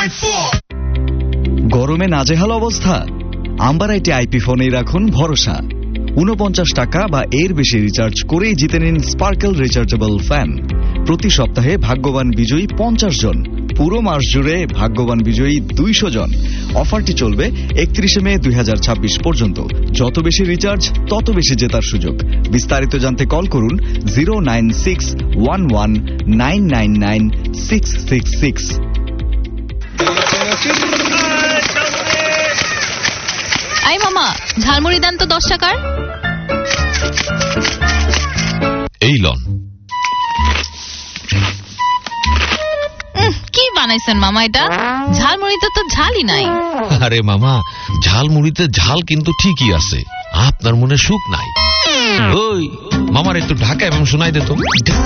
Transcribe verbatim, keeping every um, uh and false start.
গরমে নাজেহাল অবস্থা? আম্বারাইটি আইপি ফোনেই রাখুন ভরসা। উনপঞ্চাশ টাকা বা এর বেশি রিচার্জ করেই জিতে নিন স্পার্কেল রিচার্জেবল ফ্যান। প্রতি সপ্তাহে ভাগ্যবান বিজয়ী পঞ্চাশ জন, পুরো মাস জুড়ে ভাগ্যবান বিজয়ী দুইশো জন। অফারটি চলবে একত্রিশে মে দুই হাজার ছাব্বিশ পর্যন্ত। যত বেশি রিচার্জ তত বেশি জেতার সুযোগ। বিস্তারিত জানতে কল করুন zero nine six one one nine nine nine six six six. I মামা, ঝালমুড়ি দেন তো দশ টাকার। এই লন। কি বানাইছেন মামা এটা? ঝালমুড়িতে তো ঝালই নাই। আরে মামা, ঝালমুড়িতে ঝাল কিন্তু ঠিকই আছে, আপনার মনে সুখ নাই। ওই মামার একটু ঢাকা এবং শোনাই দে তো।